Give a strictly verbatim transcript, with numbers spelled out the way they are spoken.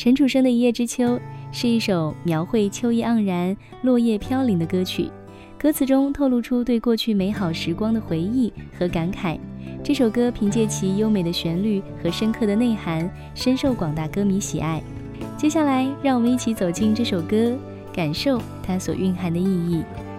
陈楚生的《一叶知秋》是一首描绘秋意盎然、落叶飘零的歌曲，歌词中透露出对过去美好时光的回忆和感慨。这首歌凭借其优美的旋律和深刻的内涵，深受广大歌迷喜爱。接下来，让我们一起走进这首歌，感受它所蕴含的意义。